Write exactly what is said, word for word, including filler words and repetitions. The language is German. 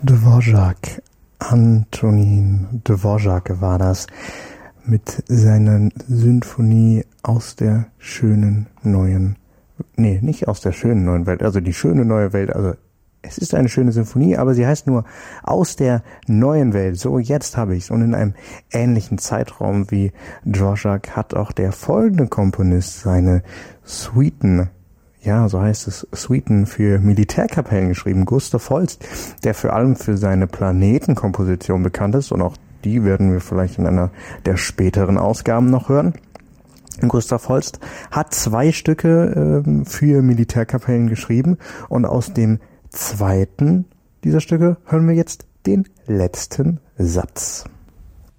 Dvořák, Antonín Dvořák war das mit seiner Symphonie aus der schönen neuen, nee, nicht aus der schönen neuen Welt, also die schöne neue Welt, also es ist eine schöne Symphonie, aber sie heißt nur aus der neuen Welt. So, jetzt habe ich's. Und in einem ähnlichen Zeitraum wie Dvořák hat auch der folgende Komponist seine Suiten, ja, so heißt es, Suiten für Militärkapellen geschrieben. Gustav Holst, der vor allem für seine Planetenkomposition bekannt ist, und auch die werden wir vielleicht in einer der späteren Ausgaben noch hören. Gustav Holst hat zwei Stücke äh, für Militärkapellen geschrieben, und aus dem zweiten dieser Stücke hören wir jetzt den letzten Satz.